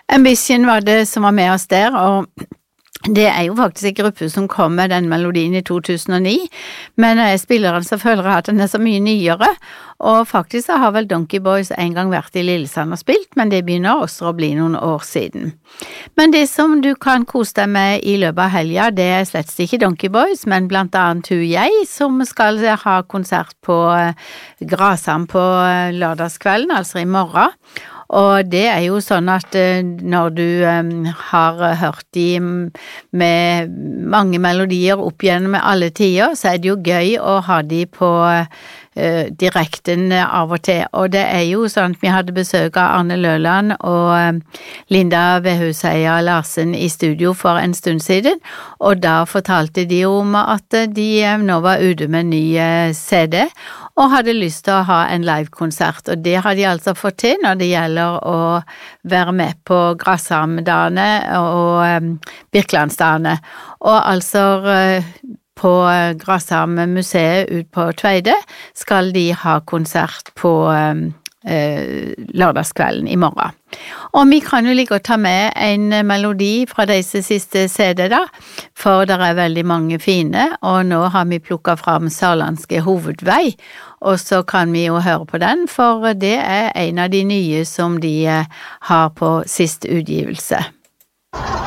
Ambition var det som var med oss der, og det jo faktisk en gruppe som kom med den melodien i 2009, men jeg spiller den så føler jeg at den så mye nyere, og faktisk har vel Donkey Boys en gang vært i Lillesand og spilt, men det begynner også å bli noen år siden. Men det som du kan kose deg med i løpet av helga, det slett ikke Donkey Boys, men blant annet jeg, som skal ha konsert på Grasand på lørdagskvelden, altså i morgen. Og det jo sånn at når du har hørt de med mange melodier opp gjennom alle tider, så det jo gøy å ha de på direkten av og til. Og det jo sånn at vi hadde besøk av Arne Løland og Linda Vehuseia Larsen i studio for en stund siden, og da fortalte de om at de nå var ute med en ny CD, og hadde lyst til å ha en livekonsert, og det har de altså fått til når det gjelder å være med på Grashamndagene og Birkelandsdagene. Og altså på Grasham museet ut på Tveide skal de ha konsert på lørdagskvelden i morgen. Og vi kan jo like å ta med en melodi fra disse siste CD da, for det veldig mange fine, og nå har vi plukket fram Sørlandske hovedvei, og så kan vi jo høre på den, for det en av de nye som de har på siste utgivelse.